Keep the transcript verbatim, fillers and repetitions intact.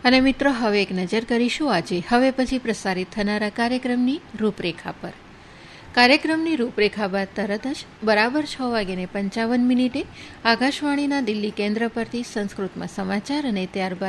અને મિત્રો, હવે એક નજર કરીશું આજે હવે પછી પ્રસારિત થનારા કાર્યક્રમની રૂપરેખા પર. કાર્યક્રમની રૂપરેખા બાદ તરત જ બરાબર છ વાગ્યાને પંચાવન મિનિટે આકાશવાણીના દિલ્હી કેન્દ્ર પરથી સંસ્કૃતમાં સમાચાર અને ત્યારબાદ